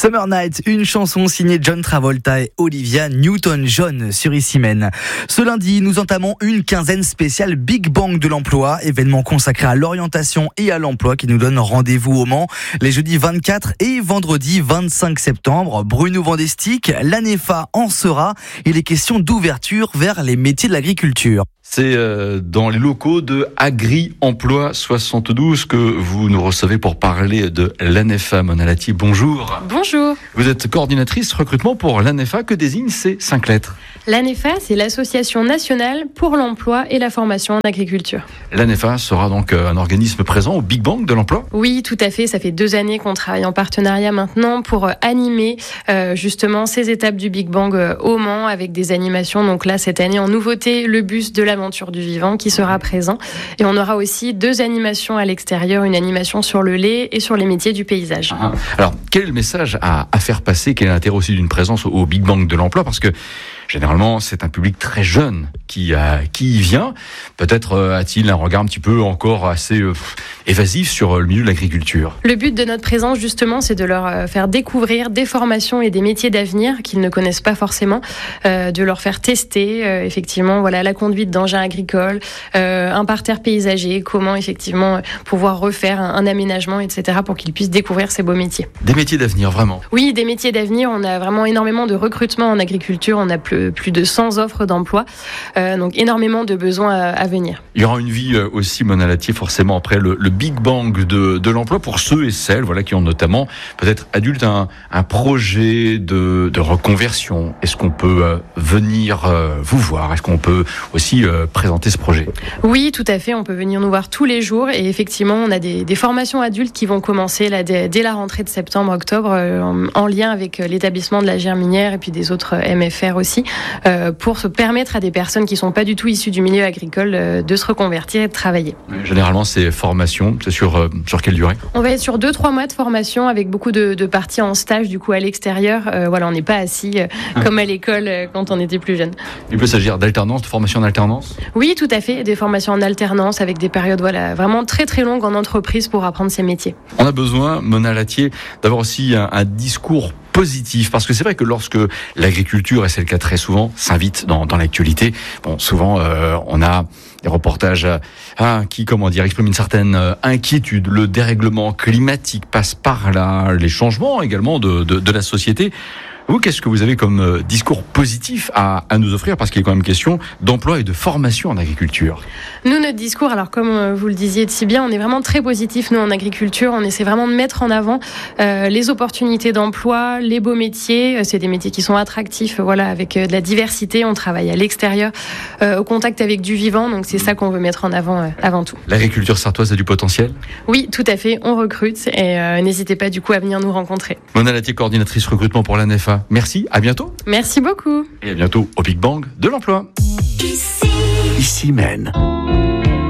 Summer Night, une chanson signée John Travolta et Olivia Newton-John sur Ici Mène. Ce lundi, nous entamons une quinzaine spéciale Big Bang de l'emploi, événement consacré à l'orientation et à l'emploi qui nous donne rendez-vous au Mans les jeudis 24 et vendredi 25 septembre. Bruno Vandestick, l'ANEFA en sera. Il est question d'ouverture vers les métiers de l'agriculture. C'est dans les locaux de Agri-Emploi 72 que vous nous recevez pour parler de l'ANEFA. Mona Lati, bonjour. Bonjour. Vous êtes coordinatrice recrutement pour l'ANEFA. Que désignent ces 5 lettres ? L'ANEFA, c'est l'Association nationale pour l'emploi et la formation en agriculture. L'ANEFA sera donc un organisme présent au Big Bang de l'emploi ? Oui, tout à fait. Ça fait 2 années qu'on travaille en partenariat maintenant pour animer justement ces étapes du Big Bang au Mans avec des animations. Donc là, cette année, en nouveauté, le bus de l'aventure du vivant qui sera présent. Et on aura aussi 2 animations à l'extérieur, une animation sur le lait et sur les métiers du paysage. Alors, quel est le message à faire passer ? Quel est l'intérêt aussi d'une présence au Big Bang de l'emploi ? Parce que généralement, c'est un public très jeune qui y vient. Peut-être a-t-il un regard un petit peu encore assez évasif sur le milieu de l'agriculture. Le but de notre présence, justement, c'est de leur faire découvrir des formations et des métiers d'avenir qu'ils ne connaissent pas forcément, de leur faire tester, effectivement, voilà, la conduite d'engins agricoles, un parterre paysager, comment, effectivement, pouvoir refaire un aménagement, etc., pour qu'ils puissent découvrir ces beaux métiers. Des métiers d'avenir, vraiment ? Oui, des métiers d'avenir. On a vraiment énormément de recrutement en agriculture. On a plus de 100 offres d'emploi, donc énormément de besoins à venir. Il y aura une vie aussi, Mona Lati, forcément après le Big Bang de l'emploi pour ceux et celles qui ont notamment, peut-être adultes, un projet de reconversion. Est-ce qu'on peut venir vous voir ? Est-ce qu'on peut aussi présenter ce projet ? Oui, tout à fait. On peut venir nous voir tous les jours et effectivement, on a des formations adultes qui vont commencer là, dès la rentrée de septembre-octobre en lien avec l'établissement de la Germinière et puis des autres MFR aussi, pour se permettre à des personnes qui ne sont pas du tout issues du milieu agricole de se reconvertir et de travailler. Généralement, ces formations, c'est sur quelle durée ? On va être sur 2-3 mois de formation avec beaucoup de parties en stage du coup à l'extérieur. On n'est pas assis comme à l'école quand on était plus jeune. Il peut s'agir d'alternance, de formation en alternance ? Oui, tout à fait. Des formations en alternance avec des périodes vraiment très très longues en entreprise pour apprendre ces métiers. On a besoin, Mona Lati, d'avoir aussi un discours positif, parce que c'est vrai que lorsque l'agriculture, et c'est le cas très souvent, s'invite dans l'actualité, souvent on a des reportages qui, expriment une certaine inquiétude. Le dérèglement climatique passe par là, les changements également de la société. Vous, qu'est-ce que vous avez comme discours positif à nous offrir ? Parce qu'il est quand même question d'emploi et de formation en agriculture. Nous, notre discours, alors comme vous le disiez si bien, on est vraiment très positif. Nous, en agriculture, on essaie vraiment de mettre en avant les opportunités d'emploi, les beaux métiers. C'est des métiers qui sont attractifs, avec de la diversité. On travaille à l'extérieur, au contact avec du vivant. Donc, c'est ça qu'on veut mettre en avant avant tout. L'agriculture sartoise a du potentiel ? Oui, tout à fait. On recrute et n'hésitez pas du coup à venir nous rencontrer. Mona Lati, coordinatrice recrutement pour l'ANEFA. Merci, à bientôt. Merci beaucoup. Et à bientôt au Big Bang de l'emploi. Ici Mène.